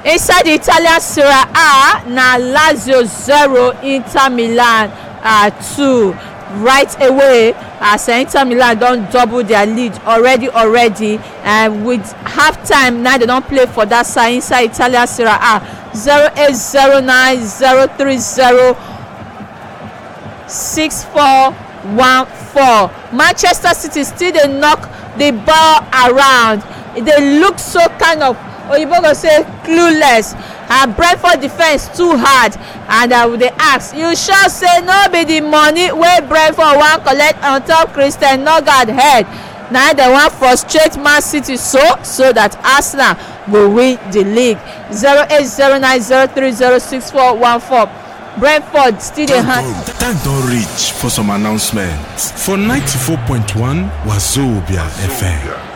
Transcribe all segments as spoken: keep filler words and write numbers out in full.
Inside the Italian Serie A, na Lazio zero, Inter Milan uh, two. Right away, as Inter Milan don't double their lead already already, and with half time now they don't play for that side inside Italian Serie A. zero eight zero nine zero three zero six four one four. Manchester City still they knock the ball around. They look so kind of, Oyibo go say, clueless. And Brentford defense too hard, and uh, they ask, you sure say no be the money wey Brentford wan collect on top Christian Nogard head? Now they want frustrate Man City so so that Arsenal will win the league. zero eight zero nine zero three zero six four one four. Brentford still dey hand. Time don reach for some announcements for ninety-four point one Wazobia F M.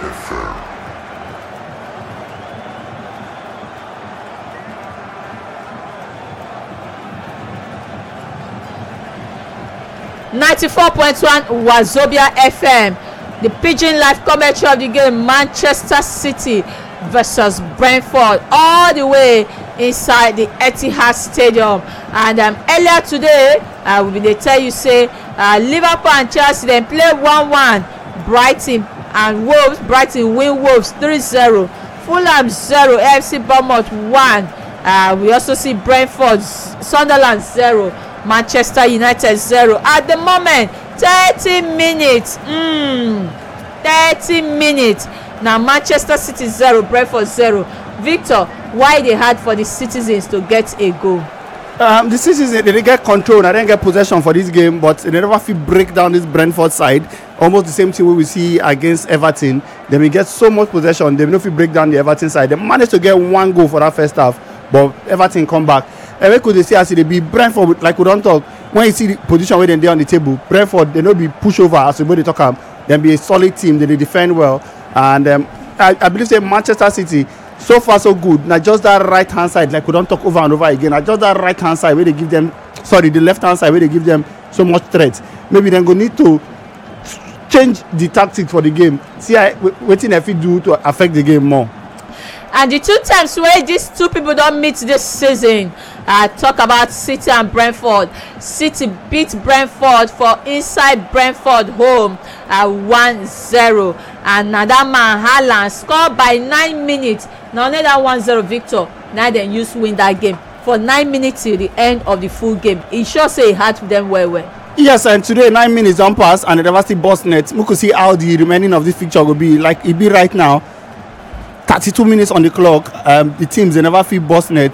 ninety-four point one Wazobia F M. The Pigeon Live commentary of the game, Manchester City versus Brentford, all the way inside the Etihad Stadium. And um, earlier today, uh, we they tell you say uh, Liverpool and Chelsea then play one one. Brighton and Wolves, Brighton win Wolves three zero. Fulham zero, A F C Bournemouth one. Uh, we also see Brentford, Sunderland zero. Manchester United zero. At the moment, thirty minutes. Mm, thirty minutes. Now Manchester City zero, Brentford zero. Victor, why they hard for the citizens to get a goal? Um, the citizens they didn't get control. I didn't get possession for this game, but they never feel break down this Brentford side. Almost the same thing we see against Everton. They will get so much possession. They will not break down the Everton side. They managed to get one goal for that first half, but Everton come back. And we could see as they be Brentford, like we don't talk, when you see the position where they on the table, Brentford, they not be pushover as we talk about. They be a solid team, they, they defend well. And um, I, I believe that Manchester City, so far so good. Now just that right hand side, like we don't talk over and over again. Now just that right hand side where they give them, sorry, the left hand side where they give them so much threat. Maybe they're going to need to change the tactics for the game. See what if it do to affect the game more. And the two times where these two people don't meet this season, uh, talk about City and Brentford. City beat Brentford for inside Brentford home uh, one zero. And now that man Haaland scored by nine minutes. Now only that one zero Victor. Now they used to win that game for nine minutes till the end of the full game. It sure say it hurt them well well. Yes, and today nine minutes don't pass and the never see boss net. We could see how the remaining of this picture will be. Like it be right now. thirty-two minutes on the clock. Um, the teams they never feel boss net.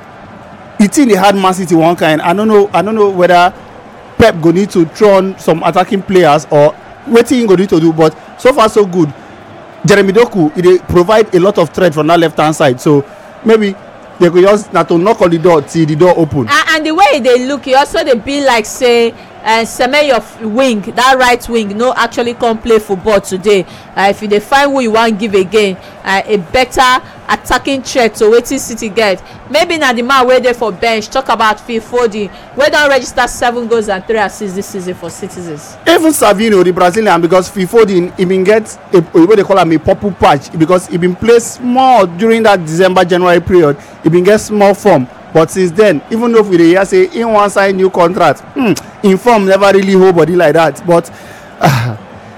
The team they had Man City one kind. I don't know. I don't know whether Pep go need to throw on some attacking players or what he go need to do. But so far so good. Jeremy Doku they provide a lot of threat from that left hand side. So maybe they could just not to knock on the door till the door open. And, and the way they look, it also they be like say. Uh, Semenyo wing, that right wing, no actually come play football today. Uh, if you dey find who you want give again, uh, a better attacking threat to wetin City get. Maybe na the man wey dey for bench talk about Phil Foden wey don register seven goals and three assists this season for Citizens. Even Savino, the Brazilian, because Phil Foden he been get a what they call him a purple patch because he been play small during that December January period. He been get small form. But since then, even though we hear say in one sign new contract, hmm, in form never really hold body like that. But uh,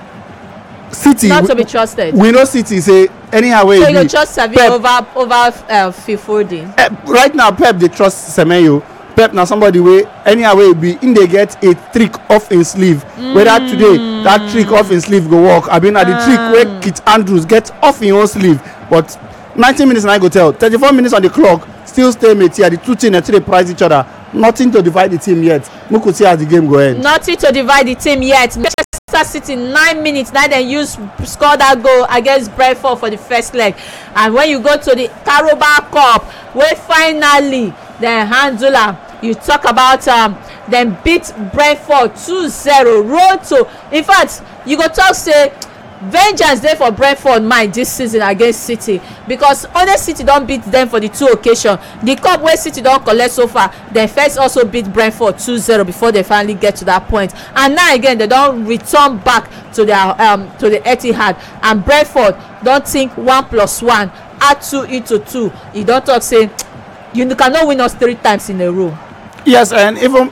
City not to be trusted. We know City say anyhow way. So you trust Savio over over uh, Phil Foden. Uh, right now, Pep they trust Semenyo. Pep now somebody way anyhow way be in they get a trick off in sleeve. Mm. Whether today that trick off in sleeve go work. I mean, at the mm. trick where Kit Andrews get off in own sleeve. But nineteen minutes and I go tell. thirty-four minutes on the clock. Still stay mate here. The two teams actually prize each other. Nothing to divide the team yet. We could see how the game go end. Nothing to divide the team yet. Manchester City nine minutes. Now they use score that goal against Brentford for the first leg. And when you go to the Carabao Cup, where finally the handler, you talk about um them beat Brentford two zero. Road to. In fact, you go talk say. Vengeance dey for Brentford mind this season against City because other City don beat them for the two occasions. The cup wey City don collect so far, dem first also beat Brentford two zero before they finally get to that point. And now again, they don return back to their um to the Etihad, and Brentford don think one plus one add two into two. E don talk say you cannot win us three times in a row. Yes, and even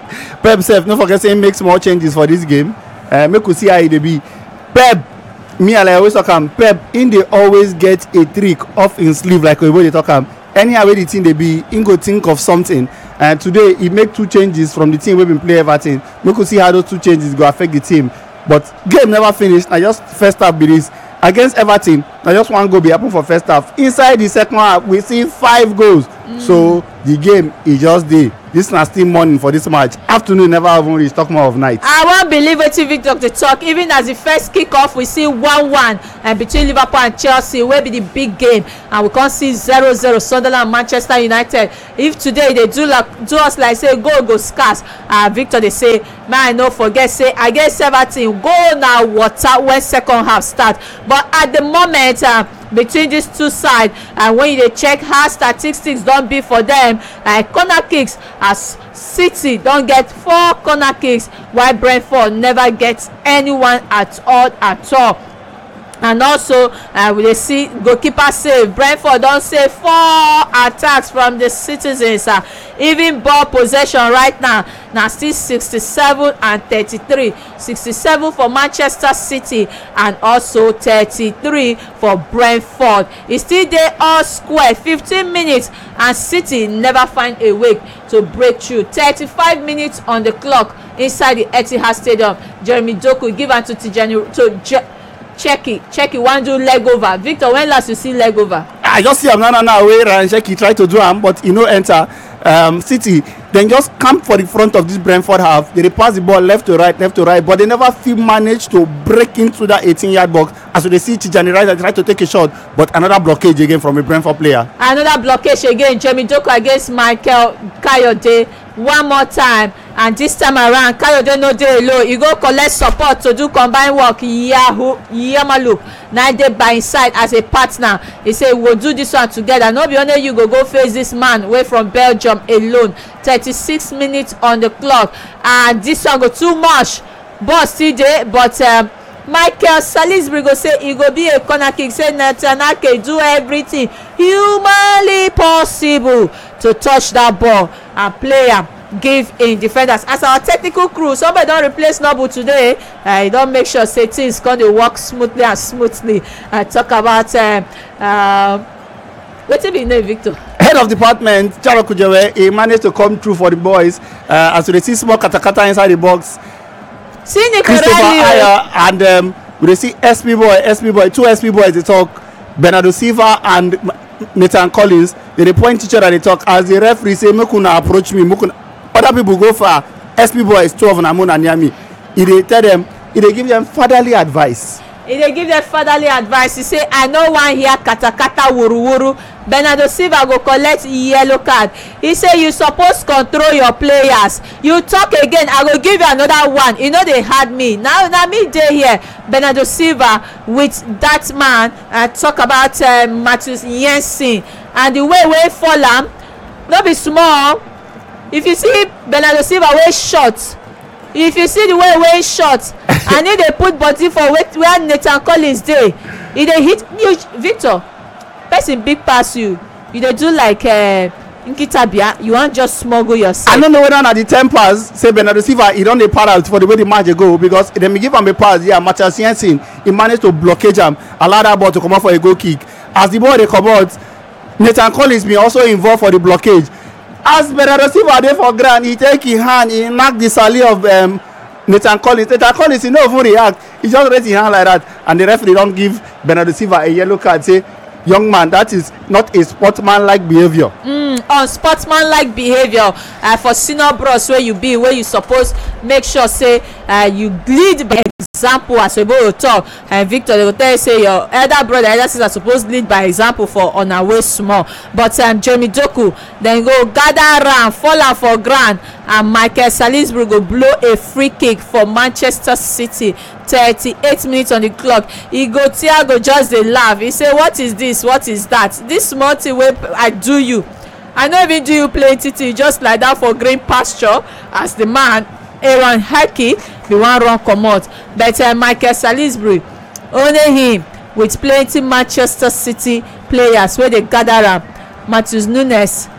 Pep sef no forget say he make small changes for this game. Uh, make we see how e dey be. Pep, me and I always talk am, Pep him dey always get a trick off him sleeve like oyibo dey talk am. Anyhow wey the thing dey be, him go think of something. And today he make two changes from the team wey been play Everton. Make we see how those two changes go affect the team. But game never finish. Na just first half be this. Against Everton, na just one goal be happen for first half. Inside the second half, we see five goals. Mm. So the game e just dey. This na still morning for this match. Afternoon never even reach, talk more of night. I wan believe wetin Victor dey talk. Even as the first kick off, we see one one and between Liverpool and Chelsea wey be the big game, and we come see zero zero Sunderland and Manchester United. If today they do like do us like say goal go scarce, uh, Victor dey say man I no forget say against Everton goal na water when second half start. But at the moment uh, between these two sides, and when you dey check how statistics don be for them, uh, corner kicks as City don get four corner kicks while Brentford never get anyone at all at all. And also uh, we dey see goalkeeper save. Brentford don save four attacks from the citizens. Uh, even ball possession right now na still sixty-seven and thirty-three. sixty-seven for Manchester City and also thirty-three for Brentford. E still dey all square. fifteen minutes and City never find a way to break through. thirty-five minutes on the clock inside the Etihad Stadium. Jeremy Doku give am to Tijani to Je Checky, Checky wan do leg over. Victor, when last you see leg over? I just see am now now now wey Ryan Checky try to do am but e no enter. Um, City then just camp for the front of this Brentford half. They dey pass the ball left to right, left to right, but they never fit manage to break into that eighteen yard box. As we dey see Tijani Rice try to take a shot, but another blockage again from a Brentford player. Another blockage again. Jeremy Doku against Michael Kayode. One more time, and this time around Kayode no dey alone. He go collect support to do combined work. Yahoo Yamalu na dey by his side as a partner. He say we go do this one together. No be only you go go face this man wey from Belgium alone. thirty-six minutes on the clock, and this one go too much. Ball still dey, but um, Michael Salisbury go say e go be a corner kick. Say Nathan Ake do everything humanly possible to touch that ball and play am give in defenders. As our technical crew, somebody don replace Noble today. Uh, he don make sure say things come dey work smoothly and smoothly. Uh, talk about um, uh, wetin be him name, Victor? Head of department Charo Kujewe, he managed to come through for the boys. Uh, as we dey see small katakata inside the box. See Christopher Aya and um, we dey see S P boy, S P boy, two S P boys dey talk. Bernardo Silva and Nathan Collins, they dey point each other, they talk. As the referee say make una approach me, make una other people go far. S P boy is twelve na muna near me. He dey tell them, he dey give them fatherly advice. He dey give them fatherly advice. He say I no wan hear katakata wuruwuru. Bernardo Silva go collect yellow card. He say you suppose control your players. You talk again, I go give you another one. You know they had me. Now na me dey here. Bernardo Silva with that man uh, talk about uh, Matheus Jensen and the way wey fall am no be small. If you see Bernardo Silva wey short, if you see the way wey short and he dey put body for where Nathan Collins dey, he dey hit you. Victor, person big pass you, you dey do like uh, Nkitabia, you wan just smuggle yourself. I no know whether na the tempers say Bernardo Silva he don dey para out for the way the match dey go, because dem give am a pass. Yeah, Matheus Jensen he managed to blockage am, allow that ball to comot for a goal kick. As the ball dey comot, Nathan Collins bin also involved for the blockage. As Bernardo Silva dey for ground, he take him hand, he knack the sali of um, Nathan Collins. Nathan Collins he no even react, he just raise his hand like that, and the referee don give Bernardo Silva a yellow card. Say, young man, that is not a sportsman-like behaviour. Mm, unsportsmanlike behaviour uh, for senior bros wey you be, wey you suppose make sure say uh, you lead by example. As we go talk, and Victor dey go tell you say your elder brother, elder sister suppose lead by example for una way small. But um, Jeremy Doku then go gather round, fall am for ground, and Michael Salisbury go blow a free kick for Manchester City. thirty-eight minutes on the clock. Igor Thiago just dey laugh. He say, what is this, what is that? This small thing wey I do you, I no even do you plenty thing, just like that for green pasture. As the man Aaron Hickey bin wan run comot, but uh, Michael Salisbury only him with plenty Manchester City players wey dey gather am. Matheus Nunes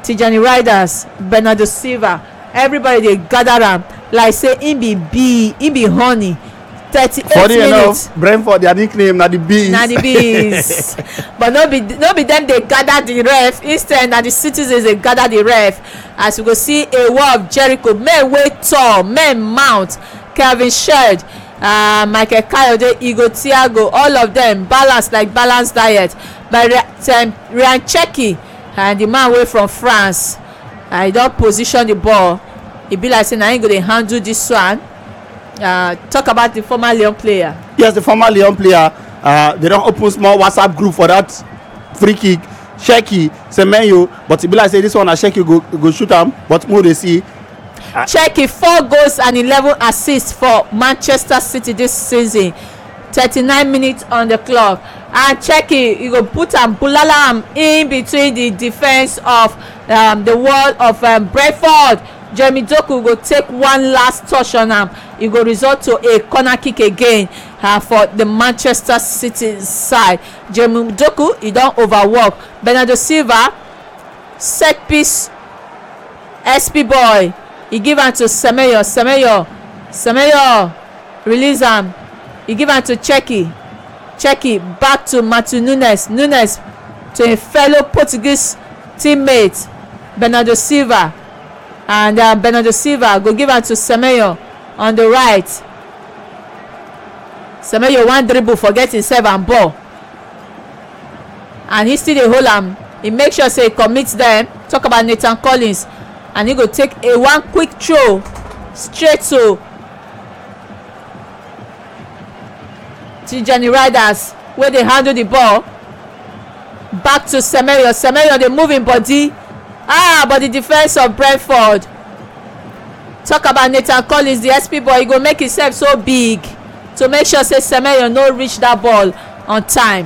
Tijani Riders, Bernardo Silva, everybody dey gather am like say him be bee, him be honey. thirty-eight Funny minutes. enough, Brentford, their nickname na the bees. Na the bees. But no be no be them dey gather the ref. Instead, na the citizens dey gather the ref. As we go see a war of Jericho, men wey tall, men mount, Kelvin Sherd, uh, Michael Kayode, Igo Thiago, all of them balanced like balanced diet. But um, Ryan Cherki and the man wey from France, uh, he don position the ball. E be like say na him go dey handle this one. Uh, talk about the former Lyon player. Yes, the former Lyon player. Uh, they don open small WhatsApp group for that free kick. Cherki, Semenyo, but e be like say this one na Cherki go go shoot am, but more dey see. Uh, Cherki four goals and eleven assists for Manchester City this season. thirty-nine minutes on the clock, and Cherki e go put am bulala am in between the defence of um, the wall of um, Brentford. Jeremy Doku go take one last touch on am. E go result to a corner kick again uh, for the Manchester City side. Jeremy Doku e don overwork. Bernardo Silva, set piece, S P boy, e give am to Semenyo. Semenyo, Semenyo, release am. E give am to Cherki. Cherki back to Matthew Nunes. Nunes to a fellow Portuguese teammate, Bernardo Silva. And uh, Bernardo Silva go give am to Semenyo on the right. Semenyo one dribble, forget himself and ball. And he still dey hold am. He make sure say he commits them. Talk about Nathan Collins. And he go take a one quick throw straight to Tijani Riders, where they handle the ball. Back to Semenyo. Semenyo dey move him body. Ah, but the defense of Brentford. Talk about Nathan Collins, the S P boy. He go make himself so big to make sure say Semenyo no reach that ball on time.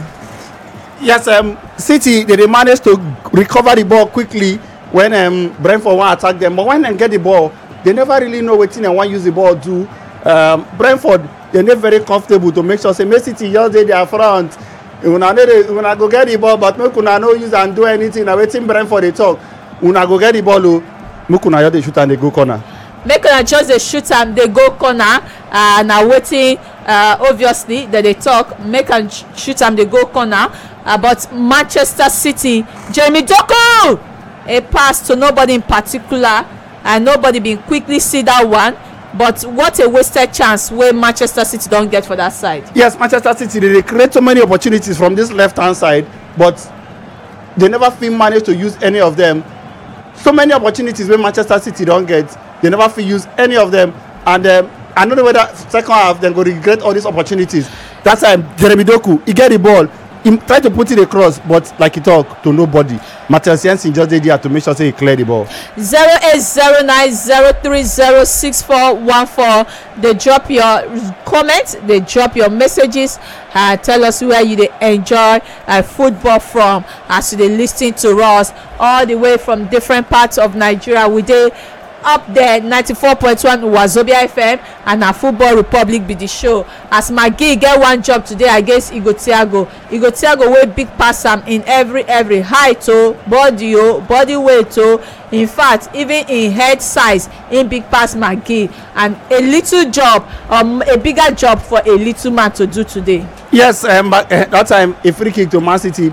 Yes, um, City they, they managed to recover the ball quickly when um, Brentford want to attack them. But when they get the ball, they never really know wetin they want use the ball do. Um, Brentford they dey very comfortable to make sure say make City just dey their front. Una una go get the ball, but make una no use and do anything. Na wetin Brentford dey talk. Una go get the ball o, make una just dey shoot and dey go corner. Make una just dey shoot and dey go corner. Uh, na wetin uh, obviously that they talk. Make am shoot and dey go corner. Uh, but Manchester City, Jeremy Doku, a pass to nobody in particular, and nobody been quickly see that one. But what a wasted chance wey Manchester City don get for that side. Yes, Manchester City they, they create so many opportunities from this left hand side, but they never fit manage to use any of them. So many opportunities wey Manchester City don get, they never fit use any of them. And um, I don't know whether second half dem go regret all these opportunities. That time Jeremy Doku, he get the ball, he try to put it across, but like he talk to nobody. Matthias Jensen just dey there to make sure say he clear the ball. zero eight zero nine zero three zero six four one four. They drop your comments, they drop your messages, uh, tell us where you dey enjoy uh, football from as you dey lis ten to us all the way from different parts of Nigeria. We dey up there ninety-four point one Wazobia F M, and na Football Republic be the show. As Maggie get one job today against Igo Thiago. Igo Thiago wey big pass am in every every height o, body o, body weight o. In fact, even in head size, in big pass Maggie, and a little job, um, a bigger job for a little man to do today. Yes, um, but, uh, that time a free kick to Man City.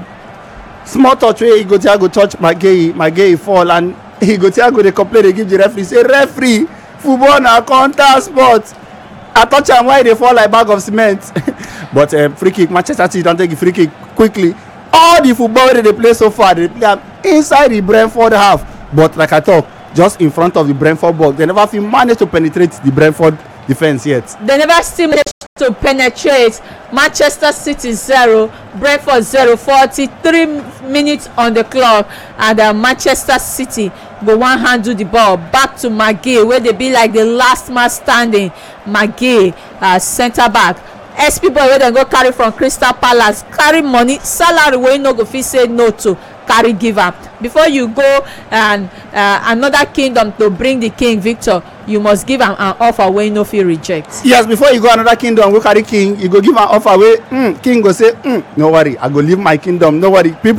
Small touch wey Igo Thiago touch Maggie, Maggie fall, and Igo Thiago dey complain, dey give the referee say referee football na contact sport. I touch am why e dey fall like bag of cement. But um, free kick, Manchester City don take the free kick quickly. All the football wey they dey play so far, they play am inside the Brentford half. But like I talk, just in front of the Brentford box, they never fit manage to penetrate the Brentford defense yet. They never still manage to penetrate. Manchester City zero, Brentford zero. forty-three minutes on the clock, and uh, Manchester City go wan handle the ball back to Maggie, where they be like the last man standing. Maggie, uh, centre back. S P boy wey dem go carry from Crystal Palace, carry money, salary wey no go fit say no to, carry give am. Before you go and uh, another kingdom to bring the king Victor, you must give am an offer wey no fit reject. Yes, before you go another kingdom go carry king, you go give am offer wey mm, king go say mm, no worry, I go leave my kingdom, no worry. People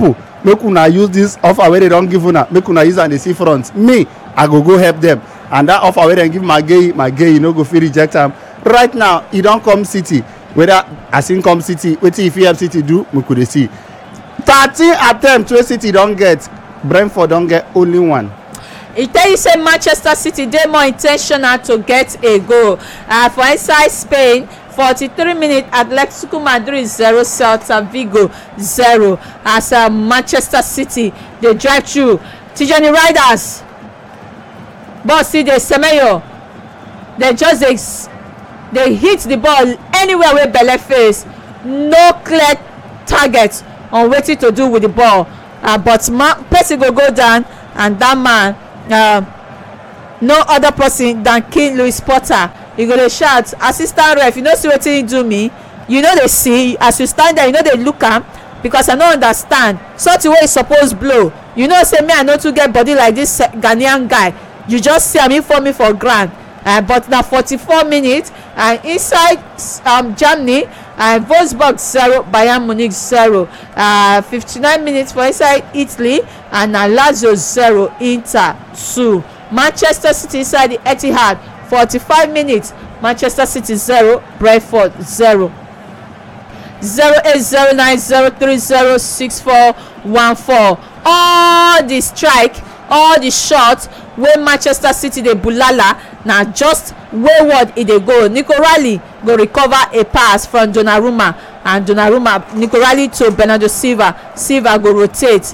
make una use this offer wey they don give una, make una use am dey see front. Me, I go go help them, and that offer wey dem give Maguire, Maguire, you no go fit reject am. Right now, e don come City. Whether as im come City, wetin e fit help City do, we could dey see. thirteen attempts wey City don get, Brentford don get only one. e tell you say Manchester City dey more in ten tional to get a goal. Uh, for inside Spain, forty-three minutes, Atletico Madrid zero, Celta Vigo zero. As uh, Manchester City dey drive through. Tijani Riders, ball still dey Semenyo. They just dey dey hit the ball anywhere wey belle face. No clear target on wetin to do with the ball. Uh, but man, person go go down, and that man. Uh, no other person than King Louis Potter. You go dey shout, assistant ref, you know see wetin he do me, you know dey see as you stand there, you know dey look am, because I no understand such a way e suppose blow. You know say me I no too get body like this Ghanaian guy, you just see am he fall me for ground. Uh, but na forty-four minutes, and uh, inside um, Germany, uh, Wolfsburg zero, Bayern Munich zero. Uh, fifty-nine minutes for inside Italy, and na Lazio zero, Inter two. Manchester City inside the Etihad, forty-five minutes, Manchester City zero, Brentford zero. zero eight zero nine zero three zero six four one four. All the strike, all the shots wey Manchester City dey bulala na just wayward e dey go. Nico Rally go recover a pass from Donnarumma, and Donnarumma, Nico Rally to Bernardo Silva. Silva go rotate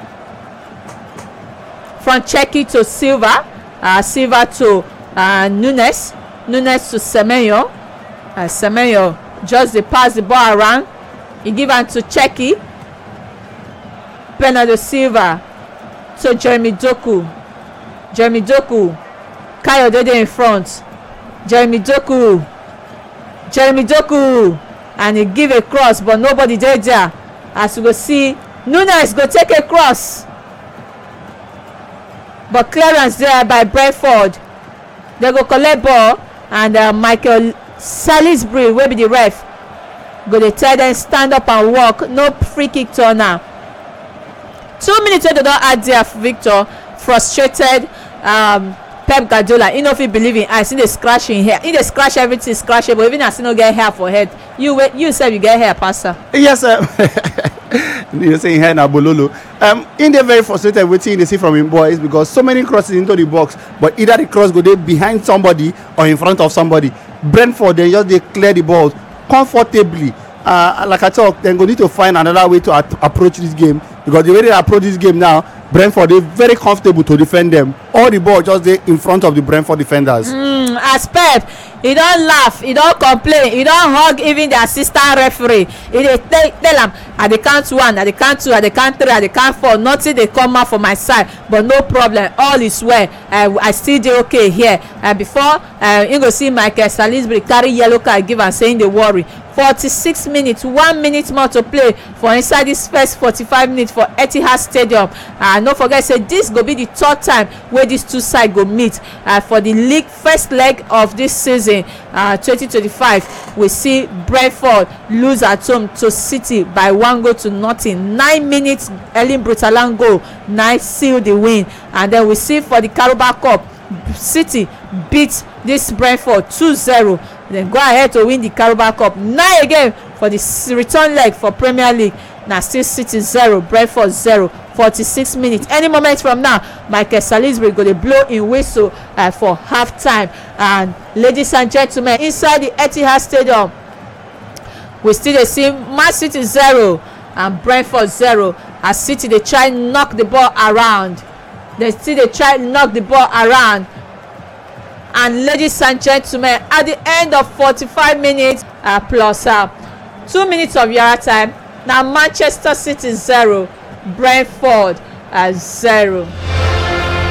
from Cheki to Silva, uh, Silva to uh, Nunes, Nunes to Semenyo. Uh, Semenyo just dey pass the ball around. He give am to Cheki. Bernardo Silva to Jeremy Doku. Jeremy Doku. Kayode dey in front. Jeremy Doku. Jeremy Doku. And he give a cross, but nobody dey there. As you go see, Nunes go take a cross. But clearance there by Brentford. They go collect ball, and uh, Michael Salisbury wey be the ref go dey tell them stand up and walk. No free kick turn now. Two minutes wey they don add there for Victor. Frustrated um, Pep Guardiola, he no fit believe in eyes. He dey scratch him hair. He dey scratch everything scratchable, even as he no get hair for head. You wait, you sef you get hair, pastor. Yes, sir. You say hair na bololo. Um, in dey very frustrated wetin he dey see from him boys, because so many crosses into the box, but either the cross go dey behind somebody or in front of somebody. Brentford dem just dey clear the balls comfortably. Uh, like I talk, dem go need to find another way to at- approach this game, because the way they approach this game now, Brentford dey very comfortable to defend them. All the ball just dey in front of the Brentford defenders. Mm, as Pep, he don laugh, he don complain, he don hug even the assistant referee. He dey tell am, I dey count one, I dey count two, I dey count three, I dey count four, nothing dey come out for my side, but no problem, all is well. uh, I still dey okay here. Uh, before uh, you go see Michael Salisbury carry yellow card give am, saying dey worry. Forty-six minutes, one minute more to play for inside this first forty-five minutes for Etihad Stadium. And uh, no forget say this go be the third time wey these two sides go meet uh, for the league first leg of this season. uh, twenty twenty-five, we see Brentford lose at home to City by one goal to nothing. Nine minutes, Erling Brutalan goal, nine seal the win. And then we see for the Carabao Cup, City beat this Brentford two zero. Then go ahead to win the Carabao Cup. Nine again for the return leg for Premier League. Now still City zero, Brentford zero. forty-six minutes. Any moment from now, Michael Salisbury go to blow in whistle uh, for half time. And ladies and gentlemen, inside the Etihad Stadium, we still dey see Man City zero and Brentford zero. As City dey try knock the ball around. They still dey try knock the ball around. And ladies and gentlemen, at the end of forty-five minutes uh, plus uh, two minutes of yard time, now Manchester City zero, Brentford uh, zero.